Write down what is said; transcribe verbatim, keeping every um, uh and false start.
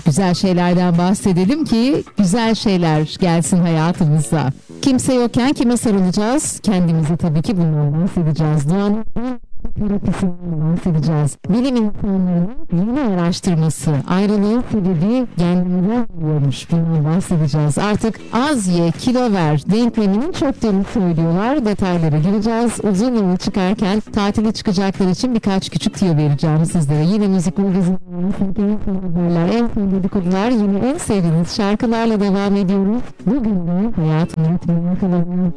Güzel şeylerden bahsedelim ki güzel şeyler gelsin hayatımıza. Kimse yokken kime sarılacağız? Kendimize tabii ki bundan bahsedeceğiz. Doğanın terapisinden bahsedeceğiz. Bilim insanlarının yeni araştırması, ayrılığın sebebi kendimize oluyormuş. Bundan bahsedeceğiz. Artık az ye, kilo ver denkleminin çöktüğünü söylüyorlar. Detaylara gireceğiz. Uzun yola çıkarken tatile çıkacaklar için birkaç küçük tüyo vereceğim sizlere. Yine müzik magazinlerinin haberler, en son dedikodular, yine en sevdiğiniz şarkılarla devam ediyoruz. Bugün de hayatın ritmini yakalanan